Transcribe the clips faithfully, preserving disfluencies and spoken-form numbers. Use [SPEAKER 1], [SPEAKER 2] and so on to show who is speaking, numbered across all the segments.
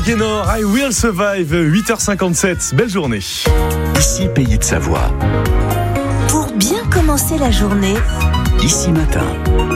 [SPEAKER 1] Gaynor, I Will Survive, huit heures cinquante-sept, belle journée.
[SPEAKER 2] Ici Pays de Savoie.
[SPEAKER 3] Pour bien commencer la journée,
[SPEAKER 2] Ici Matin.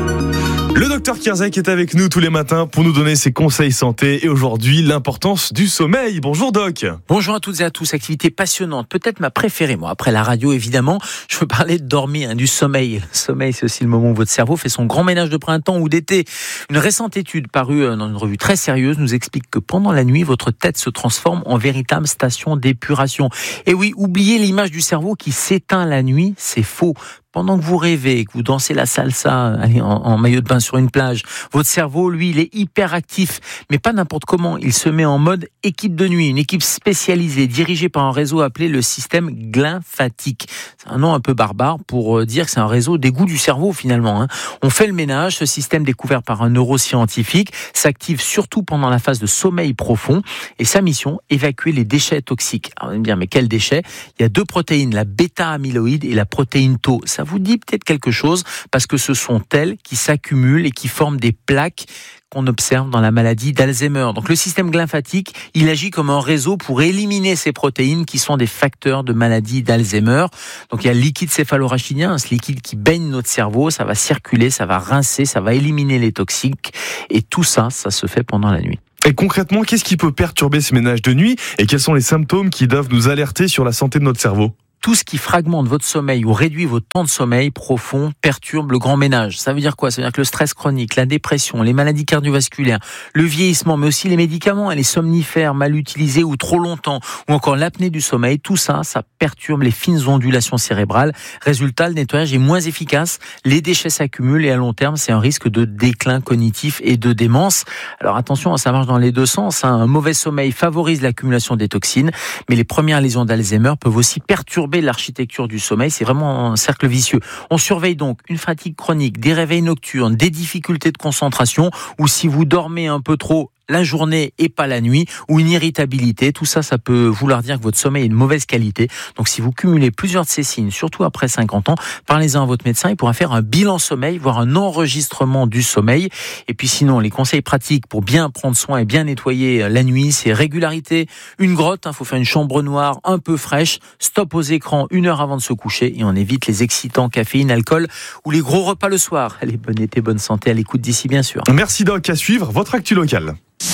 [SPEAKER 1] Le docteur Kierzek est avec nous tous les matins pour nous donner ses conseils santé et aujourd'hui l'importance du sommeil. Bonjour Doc.
[SPEAKER 4] Bonjour à toutes et à tous, activité passionnante, peut-être ma préférée moi, après la radio évidemment, je veux parler de dormir, hein, du sommeil. Le sommeil c'est aussi le moment où votre cerveau fait son grand ménage de printemps ou d'été. Une récente étude parue dans une revue très sérieuse nous explique que pendant la nuit, votre tête se transforme en véritable station d'épuration. Et oui, oubliez l'image du cerveau qui s'éteint la nuit, c'est faux. Pendant que vous rêvez, que vous dansez la salsa allez, en, en maillot de bain sur une plage, votre cerveau, lui, il est hyper actif, mais pas n'importe comment. Il se met en mode équipe de nuit, une équipe spécialisée, dirigée par un réseau appelé le système glymphatique. C'est un nom un peu barbare pour dire que c'est un réseau d'égout du cerveau, finalement. Hein. On fait le ménage, ce système découvert par un neuroscientifique s'active surtout pendant la phase de sommeil profond, et sa mission, évacuer les déchets toxiques. Alors, vous allez me dire, mais quels déchets ? Il y a deux protéines, la bêta-amyloïde et la protéine Tau. Ça vous dit peut-être quelque chose parce que ce sont elles qui s'accumulent et qui forment des plaques qu'on observe dans la maladie d'Alzheimer. Donc le système glymphatique, il agit comme un réseau pour éliminer ces protéines qui sont des facteurs de maladie d'Alzheimer. Donc il y a le liquide céphalorachidien, ce liquide qui baigne notre cerveau, ça va circuler, ça va rincer, ça va éliminer les toxiques et tout ça, ça se fait pendant la nuit.
[SPEAKER 1] Et concrètement, qu'est-ce qui peut perturber ce ménage de nuit et quels sont les symptômes qui doivent nous alerter sur la santé de notre cerveau ?
[SPEAKER 4] Tout ce qui fragmente votre sommeil ou réduit votre temps de sommeil profond perturbe le grand ménage. Ça veut dire quoi ? Ça veut dire que le stress chronique, la dépression, les maladies cardiovasculaires, le vieillissement, mais aussi les médicaments et les somnifères mal utilisés ou trop longtemps, ou encore l'apnée du sommeil, tout ça, ça perturbe les fines ondulations cérébrales. Résultat, le nettoyage est moins efficace, les déchets s'accumulent et à long terme, c'est un risque de déclin cognitif et de démence. Alors attention, ça marche dans les deux sens. Un mauvais sommeil favorise l'accumulation des toxines, mais les premières lésions d'Alzheimer peuvent aussi perturber l'architecture du sommeil, c'est vraiment un cercle vicieux. On surveille donc une fatigue chronique, des réveils nocturnes, des difficultés de concentration, ou si vous dormez un peu trop la journée et pas la nuit, ou une irritabilité, tout ça, ça peut vouloir dire que votre sommeil est de mauvaise qualité. Donc si vous cumulez plusieurs de ces signes, surtout après cinquante ans, parlez-en à votre médecin, il pourra faire un bilan sommeil, voire un enregistrement du sommeil. Et puis sinon, les conseils pratiques pour bien prendre soin et bien nettoyer la nuit, c'est régularité, une grotte, il hein, faut faire une chambre noire un peu fraîche, stop aux écrans une heure avant de se coucher, et on évite les excitants, caféine, alcool, ou les gros repas le soir. Allez, bonne été, bonne santé, à l'écoute d'ici bien sûr.
[SPEAKER 1] Merci Doc, à suivre votre actu locale.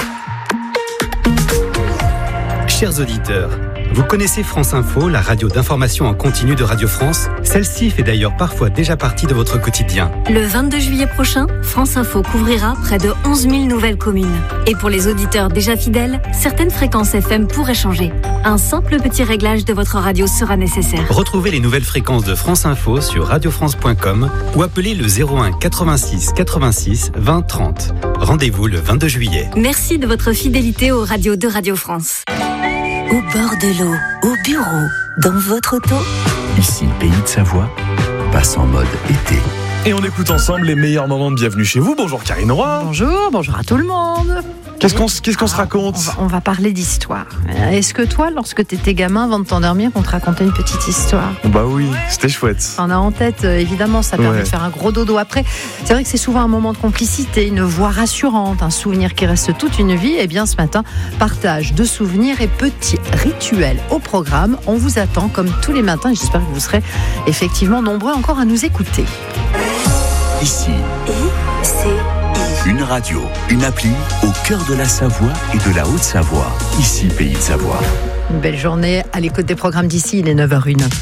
[SPEAKER 5] Chers auditeurs, vous connaissez France Info, la radio d'information en continu de Radio France ? Celle-ci fait d'ailleurs parfois déjà partie de votre quotidien.
[SPEAKER 3] le vingt-deux juillet prochain, France Info couvrira près de onze mille nouvelles communes. Et pour les auditeurs déjà fidèles, certaines fréquences F M pourraient changer. Un simple petit réglage de votre radio sera nécessaire.
[SPEAKER 5] Retrouvez les nouvelles fréquences de France Info sur radio france point com ou appelez le zéro un quatre-vingt-six quatre-vingt-six vingt trente. Rendez-vous le vingt-deux juillet.
[SPEAKER 3] Merci de votre fidélité aux radios de Radio France. Au bord de l'eau, au bureau, dans votre auto.
[SPEAKER 2] Ici Pays de Savoie, passe en mode été.
[SPEAKER 1] Et on écoute ensemble les meilleurs moments de Bienvenue chez vous. Bonjour Karine Roy.
[SPEAKER 6] Bonjour, bonjour à tout le monde.
[SPEAKER 1] Qu'est-ce qu'on, qu'est-ce qu'on se raconte ?
[SPEAKER 6] on va, on va parler d'histoire. Est-ce que toi, lorsque tu étais gamin, avant de t'endormir, on te racontait une petite histoire ?
[SPEAKER 1] Bah oui, c'était chouette.
[SPEAKER 6] On a en tête, évidemment, ça permet
[SPEAKER 1] Ouais.
[SPEAKER 6] de faire un gros dodo après. C'est vrai que c'est souvent un moment de complicité, une voix rassurante, un souvenir qui reste toute une vie. Et bien ce matin, partage de souvenirs et petits rituels au programme. On vous attend comme tous les matins et j'espère que vous serez effectivement nombreux encore à nous écouter.
[SPEAKER 2] Ici,
[SPEAKER 3] Et c'est
[SPEAKER 2] une radio, une appli au cœur de la Savoie et de la Haute-Savoie. Ici Pays de Savoie.
[SPEAKER 6] Une belle journée à l'écoute des programmes d'ici, il est neuf heures une.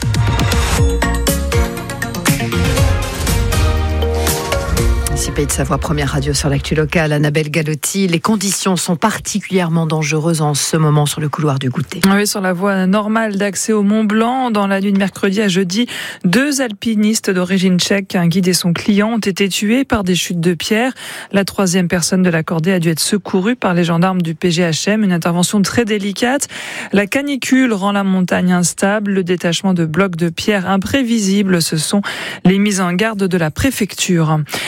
[SPEAKER 6] Ici Pays de Savoie, première radio sur l'actu locale. Annabelle Galotti, les conditions sont particulièrement dangereuses en ce moment sur le couloir du Goûter.
[SPEAKER 7] Oui, sur la voie normale d'accès au Mont Blanc, dans la nuit de mercredi à jeudi, deux alpinistes d'origine tchèque, un guide et son client, ont été tués par des chutes de pierre. La troisième personne de la cordée a dû être secourue par les gendarmes du P G H M, une intervention très délicate. La canicule rend la montagne instable, le détachement de blocs de pierre imprévisibles, ce sont les mises en garde de la préfecture. Les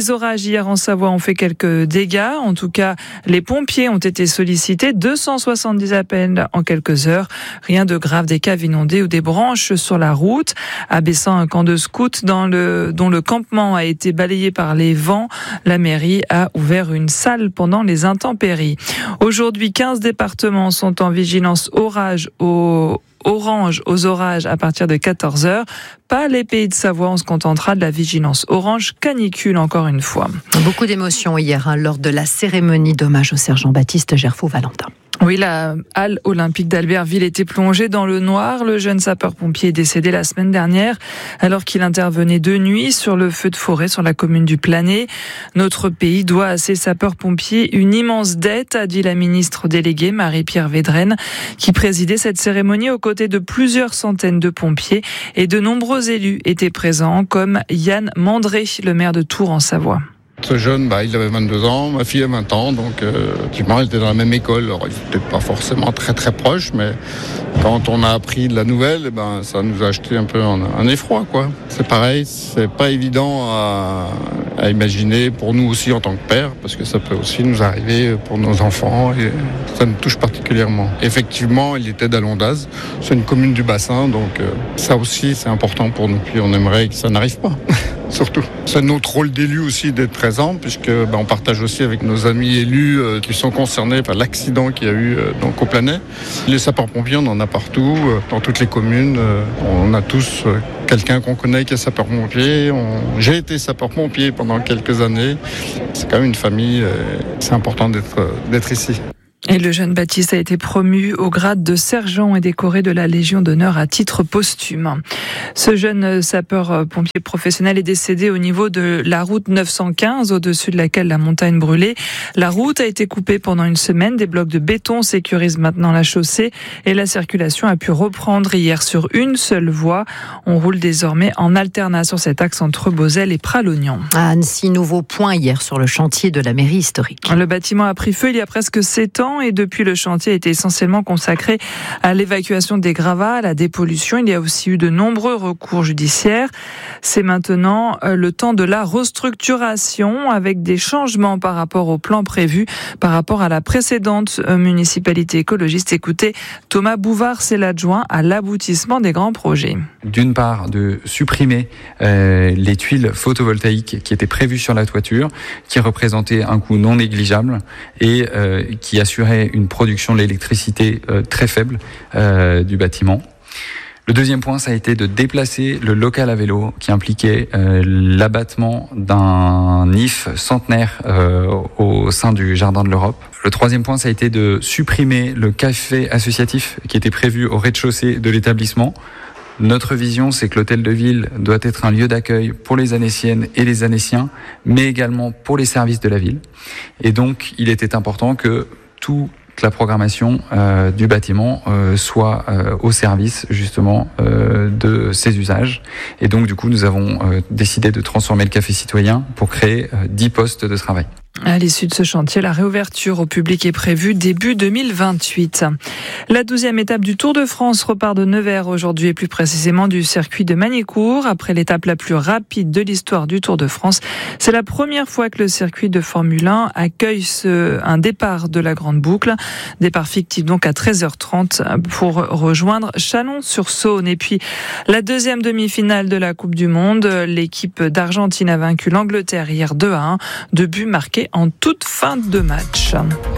[SPEAKER 7] Les orages hier en Savoie ont fait quelques dégâts. En tout cas, les pompiers ont été sollicités. deux cent soixante-dix appels en quelques heures. Rien de grave, des caves inondées ou des branches sur la route. À Bessan, un camp de scouts dans le, dont le campement a été balayé par les vents. La mairie a ouvert une salle pendant les intempéries. Aujourd'hui, quinze départements sont en vigilance orage au orange aux orages à partir de quatorze heures. Pas les Pays de Savoie, on se contentera de la vigilance orange canicule encore une fois.
[SPEAKER 6] Beaucoup d'émotions hier hein, lors de la cérémonie d'hommage au sergent Baptiste Gerfaud-Valentin.
[SPEAKER 7] Oui, la halle olympique d'Albertville était plongée dans le noir. Le jeune sapeur-pompier est décédé la semaine dernière alors qu'il intervenait de nuit sur le feu de forêt sur la commune du Planet. Notre pays doit à ses sapeurs-pompiers une immense dette, a dit la ministre déléguée Marie-Pierre Védrenne, qui présidait cette cérémonie aux côtés de plusieurs centaines de pompiers et de nombreux élus étaient présents comme Yann Mandré, le maire de Tours en Savoie.
[SPEAKER 8] Ce jeune, bah, il avait vingt-deux ans, ma fille a vingt ans, donc euh, effectivement, elle était dans la même école. Alors, ils n'étaient pas forcément très très proches, mais quand on a appris de la nouvelle, eh ben, ça nous a acheté un peu un, un effroi, quoi. C'est pareil, c'est pas évident à, à imaginer pour nous aussi en tant que père, parce que ça peut aussi nous arriver pour nos enfants, et ça nous touche particulièrement. Effectivement, il était d'Alondaz, c'est une commune du bassin, donc euh, ça aussi c'est important pour nous, puis on aimerait que ça n'arrive pas. Surtout. C'est notre rôle d'élu aussi d'être présent, puisque ben, on partage aussi avec nos amis élus euh, qui sont concernés par l'accident qu'il y a eu euh, donc au Planet. Les sapeurs-pompiers, on en a partout, euh, dans toutes les communes. Euh, on a tous euh, quelqu'un qu'on connaît qui est sapeur-pompier. On... J'ai été sapeur-pompier pendant quelques années. C'est quand même une famille. Euh, c'est important d'être, euh, d'être ici.
[SPEAKER 7] Et le jeune Baptiste a été promu au grade de sergent et décoré de la Légion d'honneur à titre posthume. Ce jeune sapeur-pompier professionnel est décédé au niveau de la route neuf cent quinze, au-dessus de laquelle la montagne brûlait. La route a été coupée pendant une semaine. Des blocs de béton sécurisent maintenant la chaussée et la circulation a pu reprendre hier sur une seule voie. On roule désormais en alternat sur cet axe entre Beauzelle et Pralognan.
[SPEAKER 6] À Annecy, nouveau point hier sur le chantier de la mairie historique.
[SPEAKER 7] Le bâtiment a pris feu il y a presque sept ans. Et depuis, le chantier a été essentiellement consacré à l'évacuation des gravats, à la dépollution. Il y a aussi eu de nombreux recours judiciaires. C'est maintenant le temps de la restructuration avec des changements par rapport au plan prévu, par rapport à la précédente municipalité écologiste. Écoutez, Thomas Bouvard, c'est l'adjoint à l'aboutissement des grands projets.
[SPEAKER 9] D'une part, de supprimer euh, les tuiles photovoltaïques qui étaient prévues sur la toiture, qui représentaient un coût non négligeable et euh, qui assuraient une production de l'électricité euh, très faible euh, du bâtiment. Le deuxième point, ça a été de déplacer le local à vélo qui impliquait euh, l'abattement d'un I F centenaire euh, au sein du Jardin de l'Europe. Le troisième point, ça a été de supprimer le café associatif qui était prévu au rez-de-chaussée de l'établissement. Notre vision, c'est que l'hôtel de ville doit être un lieu d'accueil pour les Annéciennes et les Annéciens, mais également pour les services de la ville. Et donc, il était important que toute la programmation euh, du bâtiment euh, soit euh, au service justement euh, de ses usages. Et donc, du coup, nous avons euh, décidé de transformer le café citoyen pour créer euh, dix postes de travail.
[SPEAKER 7] À l'issue de ce chantier, la réouverture au public est prévue début deux mille vingt-huit. La douzième étape du Tour de France repart de Nevers aujourd'hui et plus précisément du circuit de Magny-Cours. Après l'étape la plus rapide de l'histoire du Tour de France, c'est la première fois que le circuit de Formule un accueille ce, un départ de la Grande Boucle. Départ fictif donc à treize heures trente pour rejoindre Chalon-sur-Saône. Et puis la deuxième demi-finale de la Coupe du Monde, l'équipe d'Argentine a vaincu l'Angleterre hier deux à un, deux buts marqués en toute fin de match.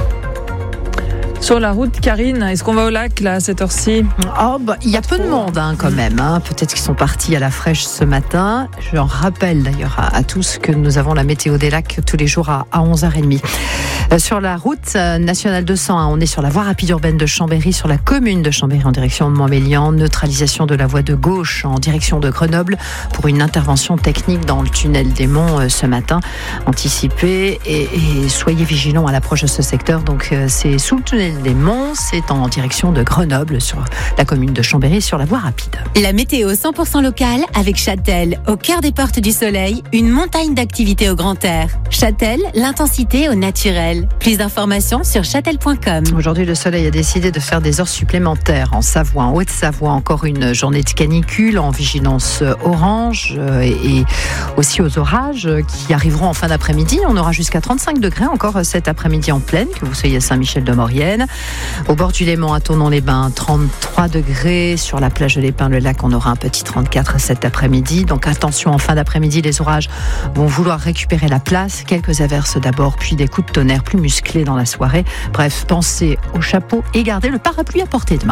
[SPEAKER 7] Sur la route, Karine, est-ce qu'on va au lac là à cette heure-ci ?
[SPEAKER 6] Oh, bah, il y a peu de monde hein, quand même. Hein. Peut-être qu'ils sont partis à la fraîche ce matin. J'en rappelle d'ailleurs à, à tous que nous avons la météo des lacs tous les jours à, à onze heures trente. Euh, sur la route euh, nationale deux cents, hein, on est sur la voie rapide urbaine de Chambéry, sur la commune de Chambéry en direction de Montmélian. Neutralisation de la voie de gauche en direction de Grenoble pour une intervention technique dans le tunnel des Monts euh, ce matin. Anticipez et, et soyez vigilants à l'approche de ce secteur. Donc euh, c'est sous le tunnel des Monts, c'est en direction de Grenoble sur la commune de Chambéry sur la voie rapide.
[SPEAKER 10] La météo cent pour cent locale avec Châtel, au cœur des portes du soleil, une montagne d'activités au grand air. Châtel, l'intensité au naturel. Châtel. Plus d'informations sur châtel point com.
[SPEAKER 6] Aujourd'hui, le soleil a décidé de faire des heures supplémentaires en Savoie, en Haute-Savoie. Encore une journée de canicule en vigilance orange et aussi aux orages qui arriveront en fin d'après-midi. On aura jusqu'à trente-cinq degrés encore cet après-midi en pleine, que vous soyez à Saint-Michel-de-Maurienne. Au bord du Léman, à Tournon-les-Bains, trente-trois degrés. Sur la plage de l'Épin-le-Lac, on aura un petit trente-quatre cet après-midi. Donc attention, en fin d'après-midi, les orages vont vouloir récupérer la place. Quelques averses d'abord, puis des coups de tonnerre plus musclés dans la soirée. Bref, pensez au chapeau et gardez le parapluie à portée de main.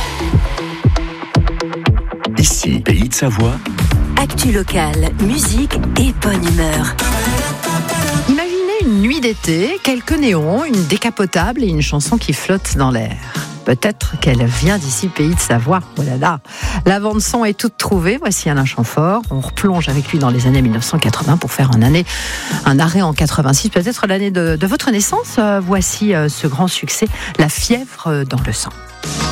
[SPEAKER 2] Ici, Pays de Savoie.
[SPEAKER 3] Actu locale, musique et bonne humeur.
[SPEAKER 6] Imaginez une nuit d'été, quelques néons, une décapotable et une chanson qui flotte dans l'air. Peut-être qu'elle vient d'ici, Pays de Savoie. Oh là là. La bande-son est toute trouvée. Voici Alain Chamfort. On replonge avec lui dans les années mille neuf cent quatre-vingts pour faire un, année, un arrêt en quatre-vingt-six, peut-être l'année de, de votre naissance. Euh, voici euh, ce grand succès, La fièvre dans le sang.